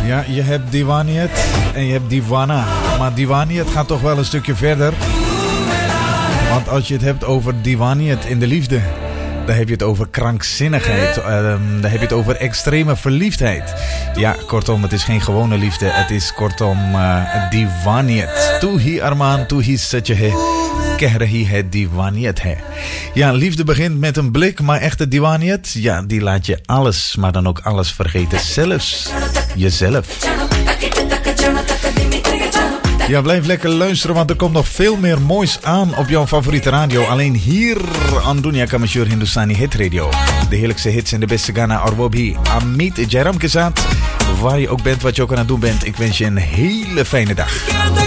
Ja, je hebt diwaniyat en je hebt diwana. Maar diwaniyat gaat toch wel een stukje verder. Want als je het hebt over diwaniyat in de liefde, dan heb je het over krankzinnigheid. Dan heb je het over extreme verliefdheid. Ja, kortom, het is geen gewone liefde. Het is kortom diwaniyat. Tu hi armaan, tu hi satje he. Keh rahi hai diwaniyat hai. Ja, liefde begint met een blik, maar echte diwaniyat, ja, die laat je alles, maar dan ook alles vergeten. Zelfs jezelf. Ja, blijf lekker luisteren, want er komt nog veel meer moois aan op jouw favoriete radio. Alleen hier aan Dunia Kamashur Hindustani Hit Radio. De heerlijkste hits en de beste Ghana Arwobhi. Amit Jairam Kesat. Waar je ook bent, wat je ook aan het doen bent. Ik wens je een hele fijne dag.